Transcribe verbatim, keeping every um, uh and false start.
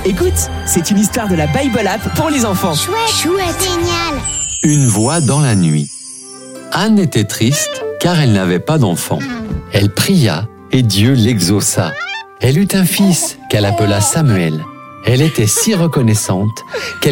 Écoute, c'est une histoire de la Bible App pour les enfants. Chouette, chouette, génial. Une voix dans la nuit. Anne était triste car elle n'avait pas d'enfant. Elle pria et Dieu l'exauça. Elle eut un fils qu'elle appela Samuel. Elle était si reconnaissante qu'elle